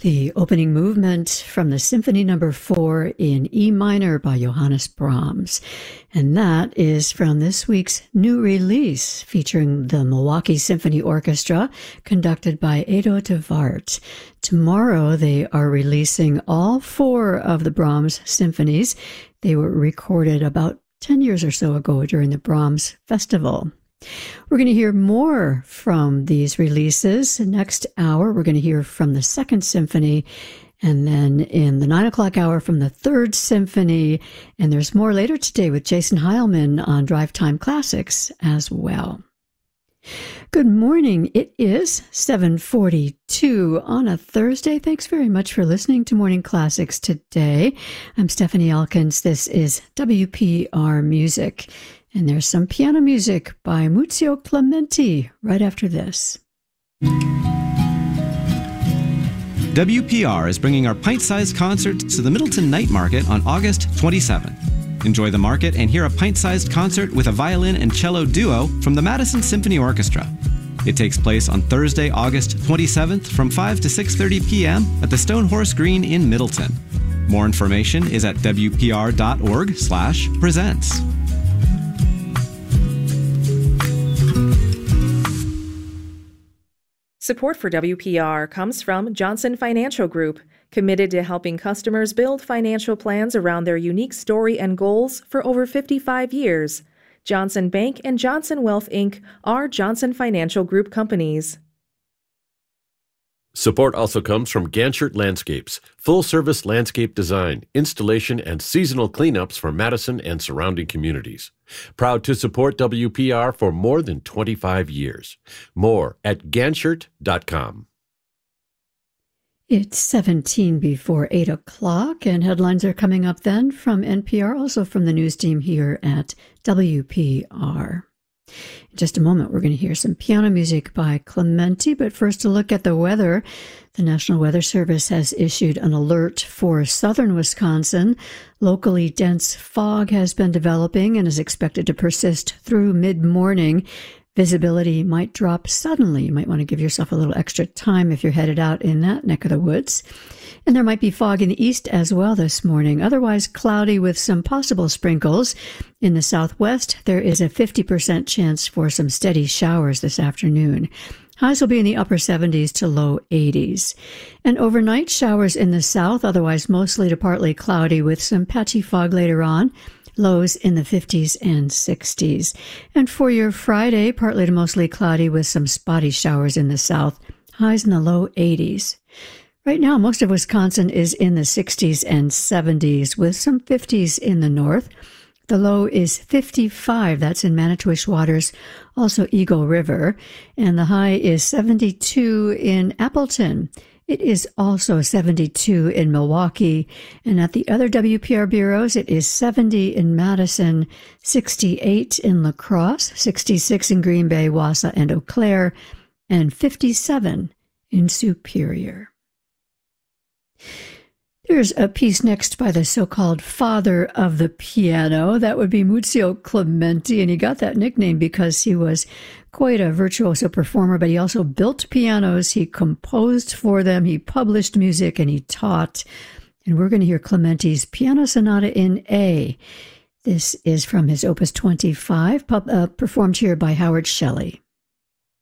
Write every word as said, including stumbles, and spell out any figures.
The opening movement from the Symphony Number four in E minor by Johannes Brahms. And that is from this week's new release featuring the Milwaukee Symphony Orchestra, conducted by Edo de Waart. Tomorrow they are releasing all four of the Brahms symphonies. They were recorded about ten years or so ago during the Brahms Festival. We're going to hear more from these releases. Next hour, we're going to hear from the Second Symphony, and then in the nine o'clock hour from the Third Symphony. And there's more later today with Jason Heilman on Drive Time Classics as well. Good morning. It is seven forty-two on a Thursday. Thanks very much for listening to Morning Classics today. I'm Stephanie Elkins. This is W P R Music. And there's some piano music by Muzio Clementi right after this. W P R is bringing our pint-sized concert to the Middleton Night Market on August twenty-seventh. Enjoy the market and hear a pint-sized concert with a violin and cello duo from the Madison Symphony Orchestra. It takes place on Thursday, August twenty-seventh from five to six thirty p.m. at the Stone Horse Green in Middleton. More information is at w p r dot org slash presents. Support for W P R comes from Johnson Financial Group, committed to helping customers build financial plans around their unique story and goals for over fifty-five years. Johnson Bank and Johnson Wealth, Incorporated are Johnson Financial Group companies. Support also comes from Ganchert Landscapes, full-service landscape design, installation, and seasonal cleanups for Madison and surrounding communities. Proud to support W P R for more than twenty-five years. More at ganchert dot com. It's seventeen before eight o'clock, and headlines are coming up then from N P R, also from the news team here at W P R. In just a moment, we're going to hear some piano music by Clementi, but first a look at the weather. The National Weather Service has issued an alert for southern Wisconsin. Locally dense fog has been developing and is expected to persist through mid-morning. Visibility might drop suddenly. You might want to give yourself a little extra time if you're headed out in that neck of the woods. And there might be fog in the east as well this morning. Otherwise cloudy with some possible sprinkles. In the southwest, there is a fifty percent chance for some steady showers this afternoon. Highs will be in the upper seventies to low eighties. And overnight showers in the south, otherwise mostly to partly cloudy with some patchy fog later on. Lows in the fifties and sixties. And for your Friday, partly to mostly cloudy with some spotty showers in the south. Highs in the low eighties. Right now, most of Wisconsin is in the sixties and seventies with some fifties in the north. The low is fifty-five. That's in Manitowish Waters, also Eagle River. And the high is seventy-two in Appleton. It is also seventy-two in Milwaukee. And at the other W P R bureaus, it is seventy in Madison, sixty-eight in La Crosse, sixty-six in Green Bay, Wausau, and Eau Claire, and fifty-seven in Superior. There's a piece next by the so-called father of the piano. That would be Muzio Clementi, and he got that nickname because he was quite a virtuoso performer, but he also built pianos, he composed for them, he published music, and he taught. And we're going to hear Clementi's Piano Sonata in A. This is from his Opus twenty-five, pub, uh, performed here by Howard Shelley.